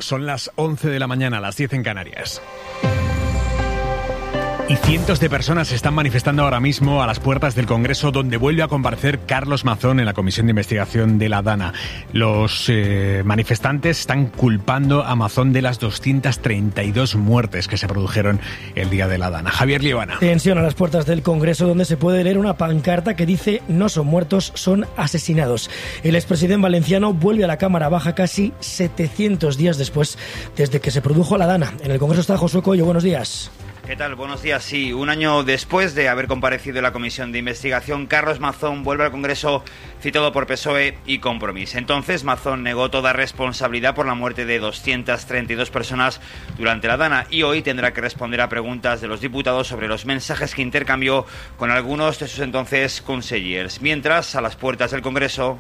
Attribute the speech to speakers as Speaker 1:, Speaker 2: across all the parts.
Speaker 1: Son las 11 de la mañana, las 10 en Canarias. Y cientos de personas se están manifestando ahora mismo a las puertas del Congreso, donde vuelve a comparecer Carlos Mazón en la Comisión de Investigación de la DANA. Los manifestantes están culpando a Mazón de las 232 muertes que se produjeron el día de la DANA. Javier Liebana.
Speaker 2: Tensión a las puertas del Congreso, donde se puede leer una pancarta que dice: no son muertos, son asesinados. El expresidente valenciano vuelve a la Cámara Baja casi 700 días después desde que se produjo la DANA. En el Congreso está Josué Coello. Buenos días.
Speaker 3: ¿Qué tal? Buenos días. Sí, un año después de haber comparecido en la Comisión de Investigación, Carlos Mazón vuelve al Congreso citado por PSOE y Compromís. Entonces, Mazón negó toda responsabilidad por la muerte de 232 personas durante la DANA y hoy tendrá que responder a preguntas de los diputados sobre los mensajes que intercambió con algunos de sus entonces consellers. Mientras, a las puertas del Congreso...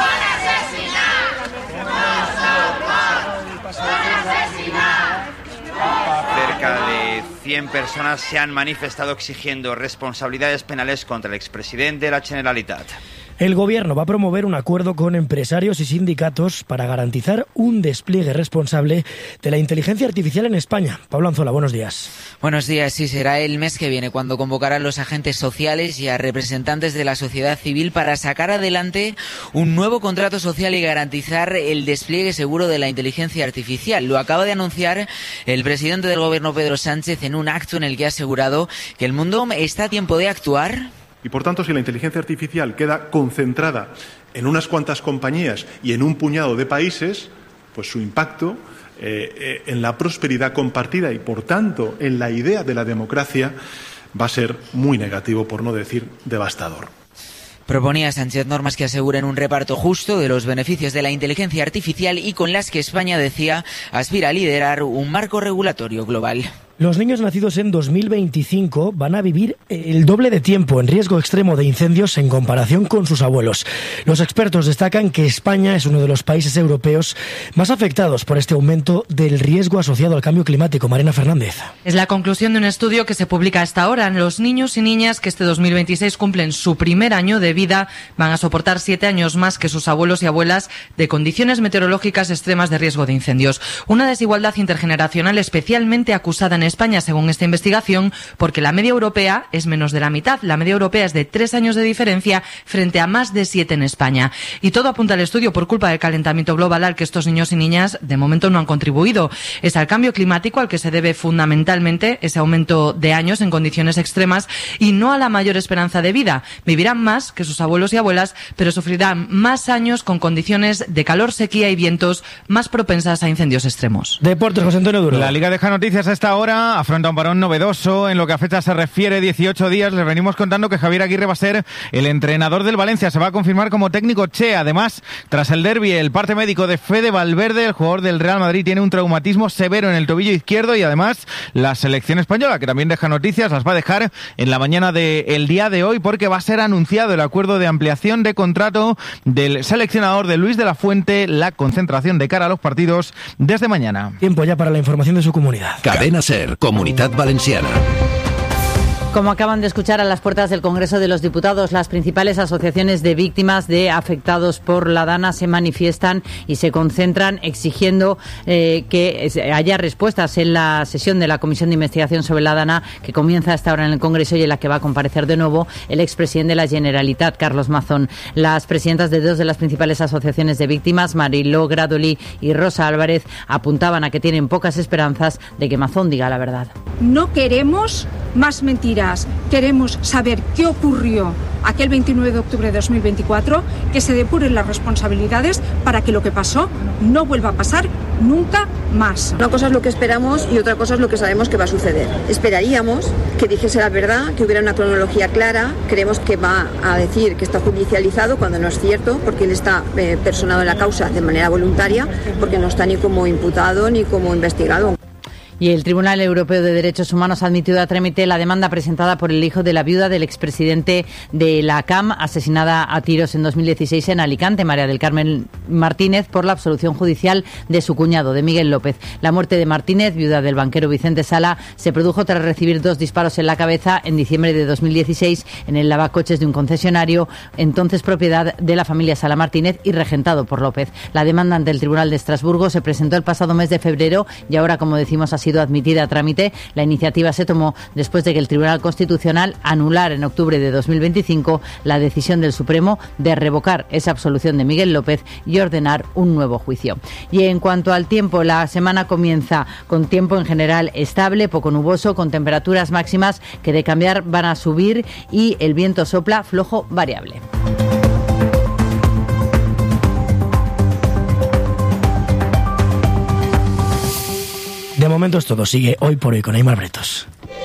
Speaker 3: Cerca de 100 personas se han manifestado exigiendo responsabilidades penales contra el expresidente de la Generalitat.
Speaker 2: El Gobierno va a promover un acuerdo con empresarios y sindicatos para garantizar un despliegue responsable de la inteligencia artificial en España. Pablo Anzola, buenos días.
Speaker 4: Buenos días. Sí, será el mes que viene cuando convocarán a los agentes sociales y a representantes de la sociedad civil para sacar adelante un nuevo contrato social y garantizar el despliegue seguro de la inteligencia artificial. Lo acaba de anunciar el presidente del Gobierno, Pedro Sánchez, en un acto en el que ha asegurado que el mundo está a tiempo de actuar.
Speaker 5: Y por tanto, si la inteligencia artificial queda concentrada en unas cuantas compañías y en un puñado de países, pues su impacto en la prosperidad compartida y por tanto en la idea de la democracia va a ser muy negativo, por no decir devastador.
Speaker 4: Proponía Sánchez normas que aseguren un reparto justo de los beneficios de la inteligencia artificial y con las que España, decía, aspira a liderar un marco regulatorio global.
Speaker 2: Los niños nacidos en 2025 van a vivir el doble de tiempo en riesgo extremo de incendios en comparación con sus abuelos. Los expertos destacan que España es uno de los países europeos más afectados por este aumento del riesgo asociado al cambio climático. Marina Fernández.
Speaker 6: Es la conclusión de un estudio que se publica hasta ahora. Los niños y niñas que este 2026 cumplen su primer año de vida van a soportar 7 años más que sus abuelos y abuelas de condiciones meteorológicas extremas de riesgo de incendios. Una desigualdad intergeneracional especialmente acusada en España, según esta investigación, porque la media europea es menos de la mitad. La media europea es de 3 años de diferencia frente a más de 7 en España. Y todo apunta al estudio por culpa del calentamiento global al que estos niños y niñas de momento no han contribuido. Es al cambio climático al que se debe fundamentalmente ese aumento de años en condiciones extremas y no a la mayor esperanza de vida. Vivirán más que sus abuelos y abuelas, pero sufrirán más años con condiciones de calor, sequía y vientos más propensas a incendios extremos.
Speaker 2: Deportes, José Antonio Duro.
Speaker 7: La Liga deja noticias a esta hora. Afronta un parón novedoso en lo que a fecha se refiere, 18 días. Les venimos contando que Javier Aguirre va a ser el entrenador del Valencia. Se va a confirmar como técnico Che. Además, tras el derbi, el parte médico de Fede Valverde, el jugador del Real Madrid, tiene un traumatismo severo en el tobillo izquierdo y además la selección española, que también deja noticias, las va a dejar en la mañana del día de hoy porque va a ser anunciado el acuerdo de ampliación de contrato del seleccionador de Luis de la Fuente, la concentración de cara a los partidos desde mañana.
Speaker 2: Tiempo ya para la información de su comunidad.
Speaker 8: Cadena SER, Comunitat Valenciana.
Speaker 9: Como acaban de escuchar, a las puertas del Congreso de los Diputados, las principales asociaciones de víctimas de afectados por la DANA se manifiestan y se concentran exigiendo que haya respuestas en la sesión de la Comisión de Investigación sobre la DANA que comienza hasta ahora en el Congreso y en la que va a comparecer de nuevo el expresidente de la Generalitat, Carlos Mazón. Las presidentas de 2 de las principales asociaciones de víctimas, Mariló Gradoli y Rosa Álvarez, apuntaban a que tienen pocas esperanzas de que Mazón diga la verdad.
Speaker 10: No queremos más mentiras. Queremos saber qué ocurrió aquel 29 de octubre de 2024, que se depuren las responsabilidades para que lo que pasó no vuelva a pasar nunca más.
Speaker 11: Una cosa es lo que esperamos y otra cosa es lo que sabemos que va a suceder. Esperaríamos que dijese la verdad, que hubiera una cronología clara. Creemos que va a decir que está judicializado cuando no es cierto, porque él está personado en la causa de manera voluntaria, porque no está ni como imputado ni como investigado.
Speaker 9: Y el Tribunal Europeo de Derechos Humanos ha admitido a trámite la demanda presentada por el hijo de la viuda del expresidente de la CAM, asesinada a tiros en 2016 en Alicante, María del Carmen Martínez, por la absolución judicial de su cuñado, de Miguel López. La muerte de Martínez, viuda del banquero Vicente Sala, se produjo tras recibir 2 disparos en la cabeza en diciembre de 2016 en el lavacoches de un concesionario, entonces propiedad de la familia Sala Martínez y regentado por López. La demanda ante el Tribunal de Estrasburgo se presentó el pasado mes de febrero y ahora, como decimos, ha sido admitida a trámite. La iniciativa se tomó después de que el Tribunal Constitucional anulara en octubre de 2025 la decisión del Supremo de revocar esa absolución de Miguel López y ordenar un nuevo juicio. Y en cuanto al tiempo, la semana comienza con tiempo en general estable, poco nuboso, con temperaturas máximas que de cambiar van a subir y el viento sopla flojo variable.
Speaker 2: De momento es todo. Sigue Hoy por Hoy con Aimar Bretos.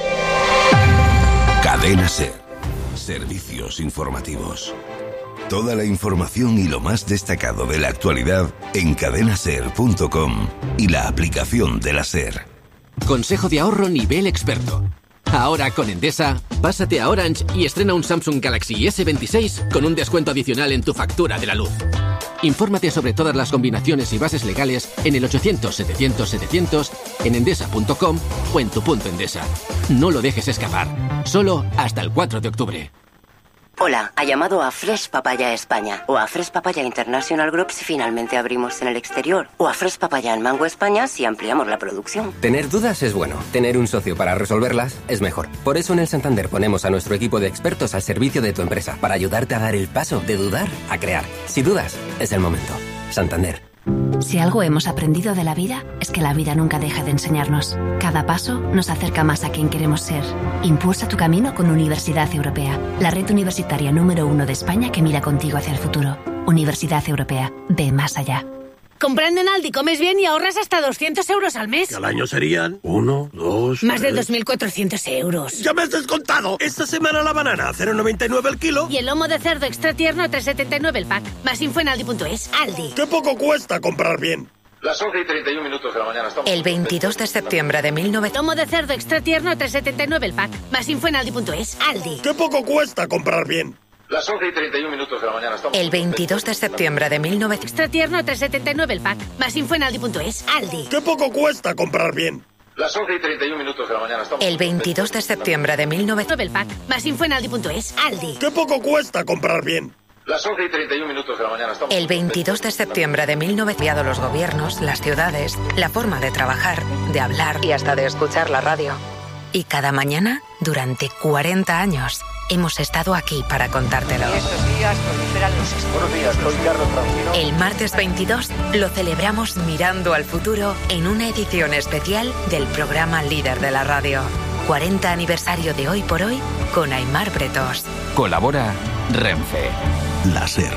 Speaker 8: Cadena SER. Servicios informativos. Toda la información y lo más destacado de la actualidad en cadenaser.com y la aplicación de la SER.
Speaker 12: Consejo de ahorro nivel experto. Ahora con Endesa, pásate a Orange y estrena un Samsung Galaxy S26 con un descuento adicional en tu factura de la luz. Infórmate sobre todas las combinaciones y bases legales en el 800-700-700, en endesa.com o en tu punto Endesa. No lo dejes escapar. Solo hasta el 4 de octubre.
Speaker 13: Hola, ha llamado a Fresh Papaya España o a Fresh Papaya International Group si finalmente abrimos en el exterior o a Fresh Papaya en Mango España si ampliamos la producción.
Speaker 14: Tener dudas es bueno, tener un socio para resolverlas es mejor. Por eso en el Santander ponemos a nuestro equipo de expertos al servicio de tu empresa para ayudarte a dar el paso de dudar a crear. Si dudas, es el momento. Santander.
Speaker 15: Si algo hemos aprendido de la vida, es que la vida nunca deja de enseñarnos. Cada paso nos acerca más a quien queremos ser. Impulsa tu camino con Universidad Europea, la red universitaria número 1 de España que mira contigo hacia el futuro. Universidad Europea, ve más allá.
Speaker 16: Comprando en Aldi comes bien y ahorras hasta 200 euros al mes.
Speaker 17: Que al año serían 1, 2...
Speaker 16: Más de 2.400 euros.
Speaker 17: ¡Ya me has descontado! Esta semana la banana a 0,99 el kilo.
Speaker 16: Y el lomo de cerdo extra tierno a 3,79 el pack. Más info en aldi.es. Aldi.
Speaker 17: ¡Qué poco cuesta comprar bien!
Speaker 18: Las 11:31 de la mañana estamos...
Speaker 19: El 22 de septiembre de 1900...
Speaker 16: Lomo de cerdo extra tierno a 3,79 el pack. Más info en aldi.es. Aldi.
Speaker 17: ¡Qué poco cuesta comprar bien!
Speaker 18: Las 11:31 de la mañana estamos...
Speaker 19: El 22 de septiembre de 1900...
Speaker 16: Extra tierno a 3,79 el pack. Más info en aldi.es. Aldi.
Speaker 17: ¡Qué poco cuesta comprar bien!
Speaker 18: Las 11:31 de la mañana estamos...
Speaker 19: El 22 de septiembre de 1900...
Speaker 16: el pack. Más info en aldi.es. Aldi.
Speaker 17: ¡Qué poco cuesta comprar bien!
Speaker 18: Las 11:31 de la mañana estamos...
Speaker 19: El 22 de septiembre de 1900... Los gobiernos, las ciudades, la forma de trabajar, de hablar y hasta de escuchar la radio. Y cada mañana, durante 40 años... hemos estado aquí para contártelo.
Speaker 20: Estos días proliferan los...
Speaker 21: Buenos días, soy Carlos Francino.
Speaker 19: El martes 22 lo celebramos mirando al futuro en una edición especial del programa líder de la radio. 40 aniversario de Hoy por Hoy con Aimar Bretos.
Speaker 22: Colabora Renfe.
Speaker 8: La SER.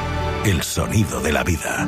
Speaker 8: El sonido de la vida.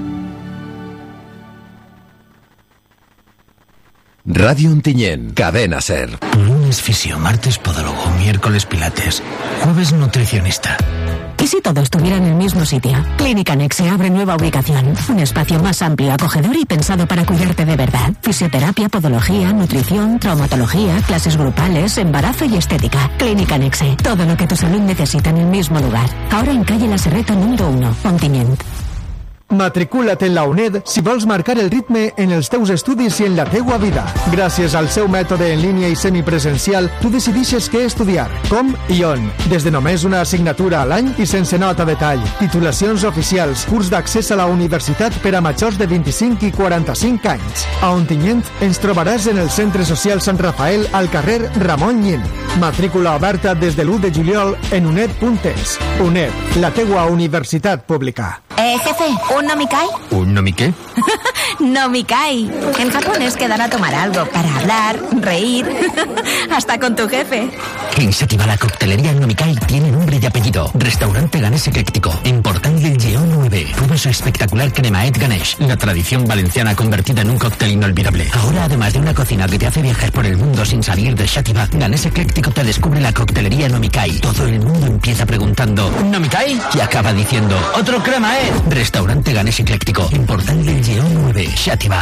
Speaker 22: Radio Ontinyent, Cadena SER.
Speaker 23: Lunes fisio, martes podólogo, miércoles pilates, jueves nutricionista.
Speaker 24: ¿Y si todo estuviera en el mismo sitio? Clínica Nexe abre nueva ubicación. Un espacio más amplio, acogedor y pensado para cuidarte de verdad. Fisioterapia, podología, nutrición, traumatología, clases grupales, embarazo y estética. Clínica Nexe. Todo lo que tu salud necesita en el mismo lugar. Ahora en calle La Serreta número 1, Ontinyent.
Speaker 25: Matricula't en la UNED si vols marcar el ritme en els teus estudis i en la teua vida. Gràcies al seu mètode en línia i semipresencial, tu decidixes què estudiar, com i on. Des de només una assignatura a l'any i sense nota de tall. Titulacions oficials, curs d'accés a la universitat per a majors de 25 i 45 anys. A Ontinyent ens trobaràs en el Centre Social Sant Rafael al carrer Ramon Llim. Matrícula oberta des de l'1 de juliol en uned.es. UNED, la teua universitat pública.
Speaker 24: Jefe, ¿un nomikai?
Speaker 23: ¿Un nomiqué?
Speaker 24: Nomikai. En Japón es quedar a tomar algo para hablar, reír, hasta con tu jefe.
Speaker 23: En Xàtiva la coctelería Nomikai tiene nombre y apellido. Restaurante Ganés Ecléctico, en Portal del Lleó 9. Prueba su espectacular cremaet Ganesh, la tradición valenciana convertida en un cóctel inolvidable. Ahora, además de una cocina que te hace viajar por el mundo sin salir de Xàtiva, Ganés Ecléctico te descubre la coctelería Nomikai. Todo el mundo empieza preguntando ¿Nomikai? Y acaba diciendo ¡otro cremaet! Restaurante Ganés Ecléctico, en Portal del Lleó 9, Xàtiva.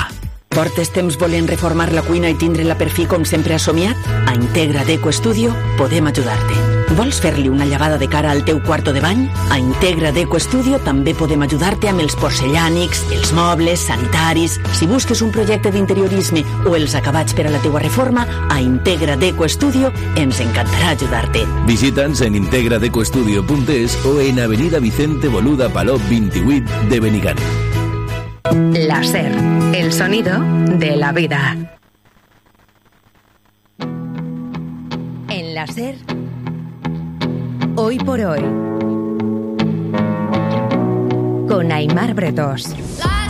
Speaker 1: Portes temps volent reformar la cuina i tindre-la per fi com sempre has somiat? A Integra Deco Studio podem ajudar-te. Vols fer-li una llevada de cara al teu quarto de bany? A Integra Deco Studio també podem ajudar-te amb els porcellànics, els mobles, sanitaris. Si busques un projecte d'interiorisme o els acabats per a la teua reforma, a Integra Deco Studio ens encantarà ajudar-te.
Speaker 3: Visita'ns en integradecoestudio.es o en Avenida Vicente Boluda Palop 28 de Benigànim.
Speaker 19: La SER, el sonido de la vida. En la SER, hoy por hoy, con Aimar Bretos.